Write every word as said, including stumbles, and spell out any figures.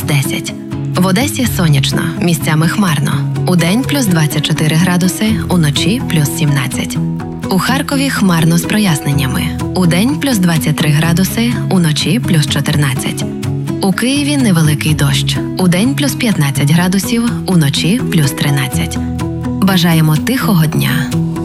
десять. В Одесі сонячно, місцями хмарно. Удень плюс двадцять чотири градуси, уночі плюс сімнадцять. У Харкові хмарно з проясненнями. Удень плюс двадцять три градуси, уночі плюс чотирнадцять. У Києві невеликий дощ. Удень плюс п'ятнадцять градусів, уночі плюс тринадцять. Бажаємо тихого дня.